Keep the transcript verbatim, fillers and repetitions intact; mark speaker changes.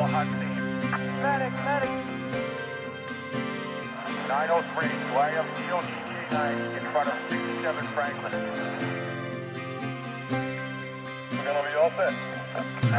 Speaker 1: hot scene.
Speaker 2: Medic, medic.
Speaker 1: nine oh three, Y F T O G J nine in front of sixty-seven Franklin. We're gonna be all set.